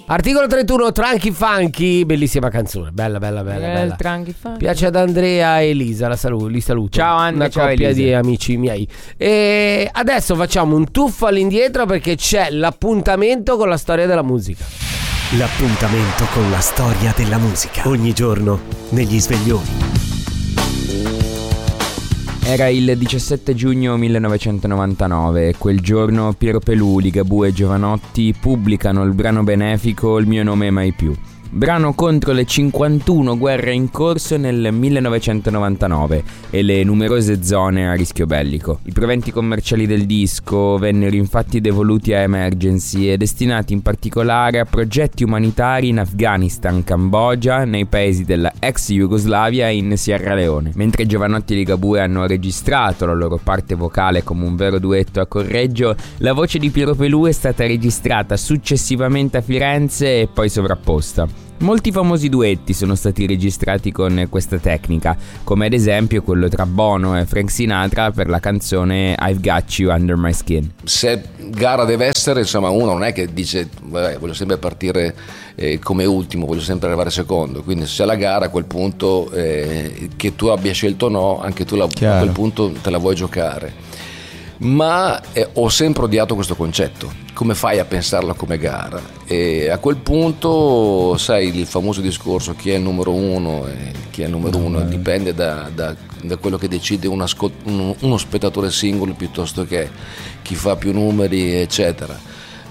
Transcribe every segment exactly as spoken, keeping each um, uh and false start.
Articolo trentuno, Tranchi Funky, bellissima canzone, bella bella bella, Eh, bella. Tranchi Funky. Piace ad Andrea e Elisa, la saluto, li saluto. Ciao, Andrea, una ciao, coppia Elisa. di amici miei. E adesso facciamo un tuffo all'indietro perché c'è l'appuntamento con la storia della musica. L'appuntamento con la storia della musica. Ogni giorno negli sveglioni. Era il diciassette giugno millenovecentonovantanove e quel giorno Piero Pelù, Ligabue e Giovanotti pubblicano il brano benefico Il mio nome è mai più. Brano contro le cinquantuno guerre in corso nel millenovecentonovantanove e le numerose zone a rischio bellico. I proventi commerciali del disco vennero infatti devoluti a Emergency e destinati in particolare a progetti umanitari in Afghanistan, Cambogia, nei paesi della ex Jugoslavia e in Sierra Leone. Mentre Giovanotti e Ligabue hanno registrato la loro parte vocale come un vero duetto a Correggio, la voce di Piero Pelù è stata registrata successivamente a Firenze e poi sovrapposta. Molti famosi duetti sono stati registrati con questa tecnica, come ad esempio quello tra Bono e Frank Sinatra per la canzone I've Got You Under My Skin. Se gara deve essere, insomma, uno non è che dice vabbè, voglio sempre partire eh, come ultimo, voglio sempre arrivare secondo, quindi se c'è la gara a quel punto eh, che tu abbia scelto o no, anche tu la, a quel punto te la vuoi giocare. Ma eh, ho sempre odiato questo concetto. Come fai a pensarla come gara? E a quel punto, sai, il famoso discorso chi è il numero uno e chi è il numero uno dipende da, da, da quello che decide una, uno, uno spettatore singolo piuttosto che chi fa più numeri, eccetera.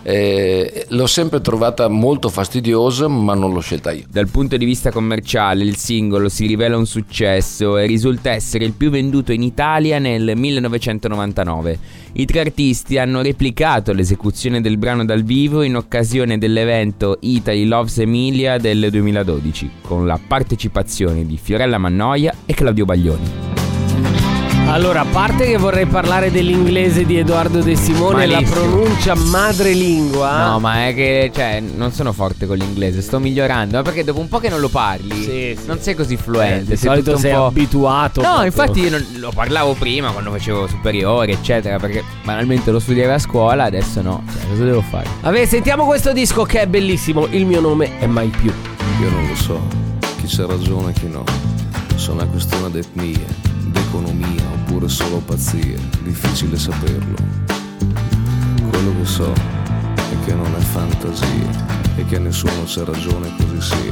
Eh, l'ho sempre trovata molto fastidiosa, ma non l'ho scelta io. Dal punto di vista commerciale il singolo si rivela un successo e risulta essere il più venduto in Italia nel millenovecentonovantanove. I tre artisti hanno replicato l'esecuzione del brano dal vivo in occasione dell'evento Italy Loves Emilia del duemiladodici, con la partecipazione di Fiorella Mannoia e Claudio Baglioni. Allora, a parte che vorrei parlare dell'inglese di Edoardo De Simone, la Malissimo. pronuncia madrelingua. No, ma è che, cioè, non sono forte con l'inglese, sto migliorando. Ma perché dopo un po' che non lo parli, Sì, sì. non sei così Eh, fluente. di sei solito tutto un sei po'... abituato. No, proprio. infatti io non- lo parlavo prima quando facevo superiori, eccetera, perché banalmente lo studiavo a scuola, adesso no. Cioè, cosa devo fare? Vabbè, sentiamo questo disco che è bellissimo. Il mio nome è mai più. Io non lo so, chi c'ha ragione e chi no. Sono una questione d'etnia, d'economia oppure solo pazzia, difficile saperlo. Quello che so è che non è fantasia e che nessuno c'ha ragione così sia.